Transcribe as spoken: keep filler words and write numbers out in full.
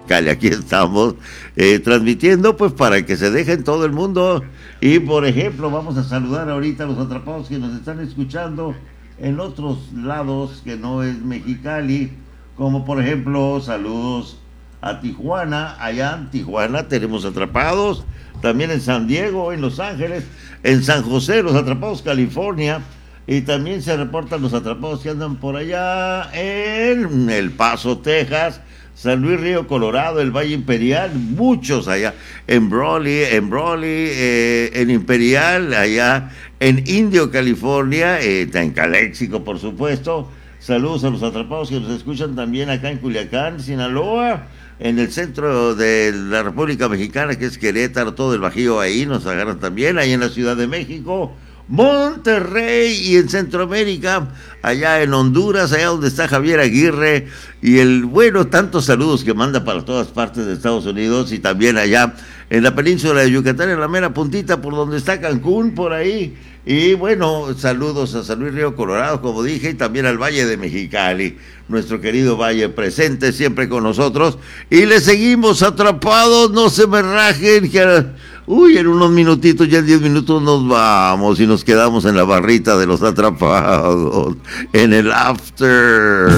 Mexicali. Aquí estamos eh, transmitiendo pues para que se deje en todo el mundo. Y por ejemplo, vamos a saludar ahorita a los atrapados que nos están escuchando en otros lados que no es Mexicali, como por ejemplo, saludos a Tijuana. Allá en Tijuana tenemos atrapados, también en San Diego, en Los Ángeles, en San José, los atrapados California, y también se reportan los atrapados que andan por allá en El Paso, Texas, San Luis Río Colorado, el Valle Imperial, muchos allá, en Brawley, en Brawley, eh, en Imperial, allá en Indio, California, eh, en Caléxico, por supuesto. Saludos a los atrapados que nos escuchan también acá en Culiacán, Sinaloa, en el centro de la República Mexicana, que es Querétaro, todo el Bajío ahí, nos agarran también, ahí en la Ciudad de México, Monterrey y en Centroamérica, allá en Honduras, allá donde está Javier Aguirre, y el bueno, tantos saludos que manda para todas partes de Estados Unidos, y también allá en la península de Yucatán, en la mera puntita por donde está Cancún, por ahí. Y bueno, saludos a San Luis Río Colorado, como dije, y también al Valle de Mexicali, nuestro querido Valle presente siempre con nosotros, y le seguimos atrapados, no se me rajen, que uy, en unos minutitos, ya en diez minutos nos vamos y nos quedamos en la barrita de los atrapados, en el after.